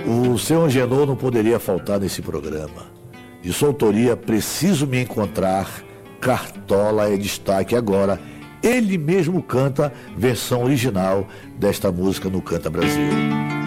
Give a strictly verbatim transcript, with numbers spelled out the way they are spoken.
O seu Angenor não poderia faltar nesse programa. De sua autoria, Preciso Me Encontrar, Cartola é destaque agora. Ele mesmo canta versão original desta música no Canta Brasil.